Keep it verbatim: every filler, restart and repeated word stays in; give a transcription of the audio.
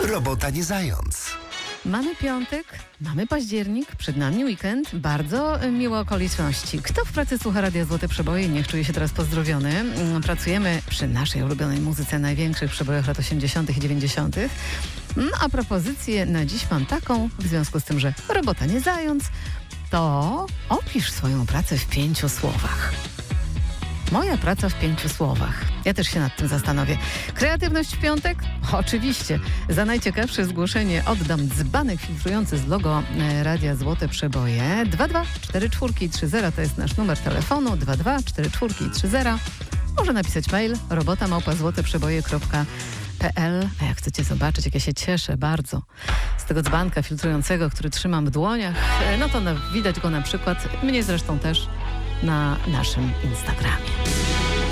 Robota nie zając. Mamy piątek, mamy październik, przed nami weekend, bardzo miłe okoliczności. Kto w pracy słucha Radia Złote Przeboje, niech czuje się teraz pozdrowiony. Pracujemy przy naszej ulubionej muzyce, największych przebojach lat osiemdziesiątych i dziewięćdziesiątych. A propozycję na dziś mam taką, w związku z tym, że robota nie zając, to opisz swoją pracę w pięciu słowach. Moja praca w pięciu słowach. Ja też się nad tym zastanowię. Kreatywność w piątek? Oczywiście. Za najciekawsze zgłoszenie oddam dzbanek filtrujący z logo Radia Złote Przeboje. dwa dwa cztery cztery trzy zero to jest nasz numer telefonu. dwa dwa cztery cztery trzy zero. Może napisać mail robota małpa złote przeboje kropka p l. A jak chcecie zobaczyć, jak ja się cieszę bardzo z tego dzbanka filtrującego, który trzymam w dłoniach, no to na, widać go na przykład, mnie zresztą też, na naszym Instagramie.